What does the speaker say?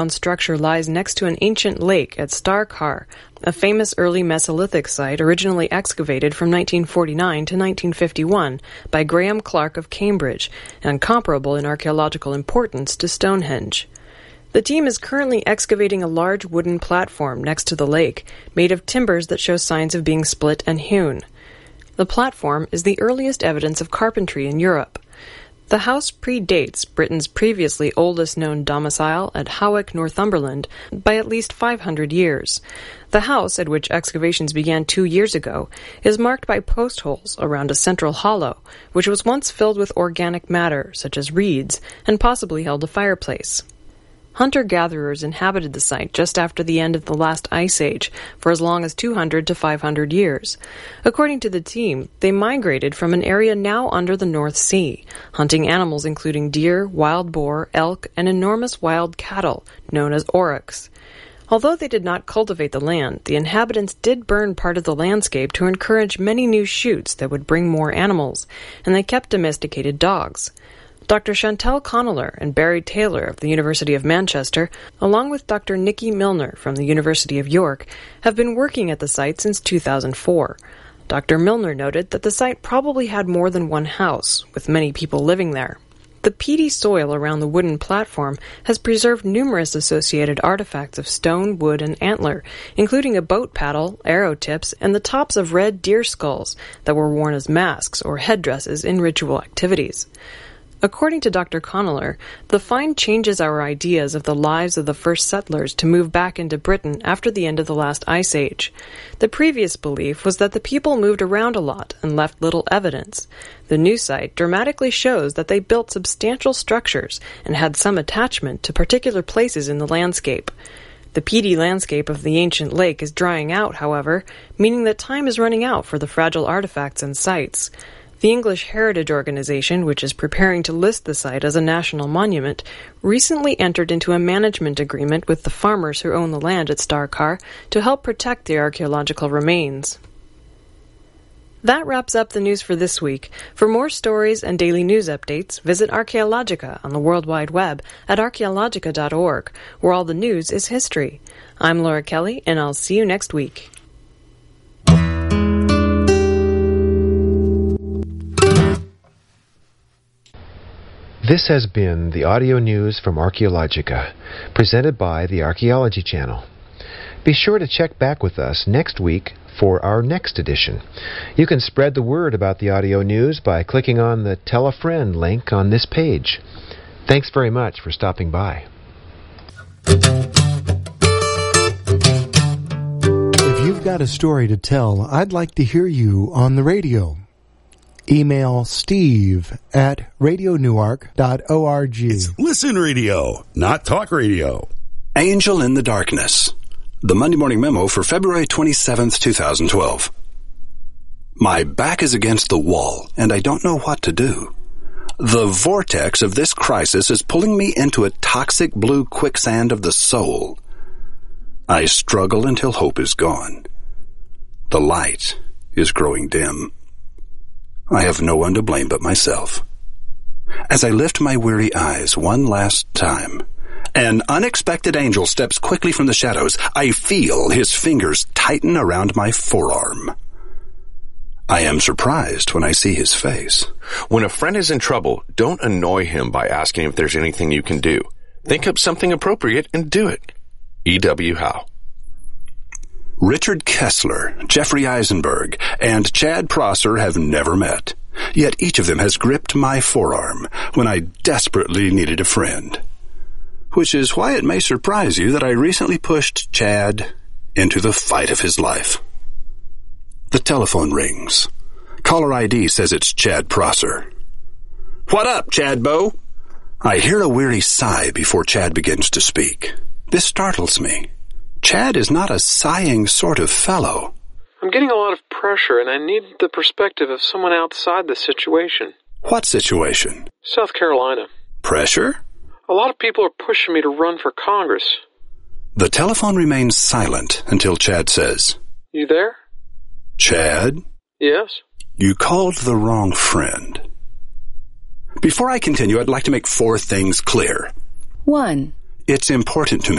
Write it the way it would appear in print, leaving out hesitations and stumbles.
structure lies next to an ancient lake at Starkar, a famous early Mesolithic site originally excavated from 1949 to 1951 by Graham Clark of Cambridge and comparable in archaeological importance to Stonehenge. The team is currently excavating a large wooden platform next to the lake, made of timbers that show signs of being split and hewn. The platform is the earliest evidence of carpentry in Europe. The house predates Britain's previously oldest known domicile at Hawick, Northumberland, by at least 500 years. The house, at which excavations began 2 years ago, is marked by post holes around a central hollow, which was once filled with organic matter, such as reeds, and possibly held a fireplace. Hunter-gatherers inhabited the site just after the end of the last ice age, for as long as 200 to 500 years. According to the team, they migrated from an area now under the North Sea, hunting animals including deer, wild boar, elk, and enormous wild cattle, known as aurochs. Although they did not cultivate the land, the inhabitants did burn part of the landscape to encourage many new shoots that would bring more animals, and they kept domesticated dogs. Dr. Chantal Connellar and Barry Taylor of the University of Manchester, along with Dr. Nicky Milner from the University of York, have been working at the site since 2004. Dr. Milner noted that the site probably had more than one house, with many people living there. The peaty soil around the wooden platform has preserved numerous associated artifacts of stone, wood, and antler, including a boat paddle, arrow tips, and the tops of red deer skulls that were worn as masks or headdresses in ritual activities. According to Dr. Connellar, the find changes our ideas of the lives of the first settlers to move back into Britain after the end of the last ice age. The previous belief was that the people moved around a lot and left little evidence. The new site dramatically shows that they built substantial structures and had some attachment to particular places in the landscape. The peaty landscape of the ancient lake is drying out, however, meaning that time is running out for the fragile artifacts and sites. The English Heritage Organization, which is preparing to list the site as a national monument, recently entered into a management agreement with the farmers who own the land at Starkar to help protect the archaeological remains. That wraps up the news for this week. For more stories and daily news updates, visit Archaeologica on the World Wide Web at archaeologica.org, where all the news is history. I'm Laura Kelly, and I'll see you next week. This has been the audio news from Archaeologica, presented by the Archaeology Channel. Be sure to check back with us next week for our next edition. You can spread the word about the audio news by clicking on the Tell a Friend link on this page. Thanks very much for stopping by. If you've got a story to tell, I'd like to hear you on the radio. Email steve@radionewark.org. It's Listen Radio, not talk radio. Angel in the Darkness. The Monday Morning Memo for February 27th, 2012. My back is against the wall, and I don't know what to do. The vortex of this crisis is pulling me into a toxic blue quicksand of the soul. I struggle until hope is gone. The light is growing dim. I have no one to blame but myself. As I lift my weary eyes one last time, an unexpected angel steps quickly from the shadows. I feel his fingers tighten around my forearm. I am surprised when I see his face. When a friend is in trouble, don't annoy him by asking if there's anything you can do. Think up something appropriate and do it. E.W. Howe. Richard Kessler, Jeffrey Eisenberg, and Chad Prosser have never met. Yet each of them has gripped my forearm when I desperately needed a friend. Which is why it may surprise you that I recently pushed Chad into the fight of his life. The telephone rings. Caller ID says it's Chad Prosser. What up, Chad Bo? I hear a weary sigh before Chad begins to speak. This startles me. Chad is not a sighing sort of fellow. I'm getting a lot of pressure, and I need the perspective of someone outside the situation. What situation? South Carolina. Pressure? A lot of people are pushing me to run for Congress. The telephone remains silent until Chad says, You there? Chad? Yes? You called the wrong friend. Before I continue, I'd like to make 4 things clear. 1. It's important to me